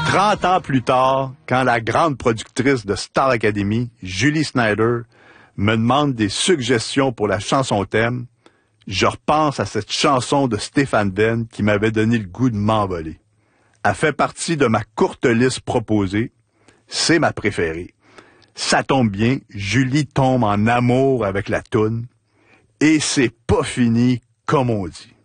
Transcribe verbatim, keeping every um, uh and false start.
trente ans plus tard, quand la grande productrice de Star Academy, Julie Snyder, me demande des suggestions pour la chanson thème, je repense à cette chanson de Stéphane Ben qui m'avait donné le goût de m'envoler. Elle fait partie de ma courte liste proposée. C'est ma préférée. Ça tombe bien, Julie tombe en amour avec la toune. Et c'est pas fini, comme on dit.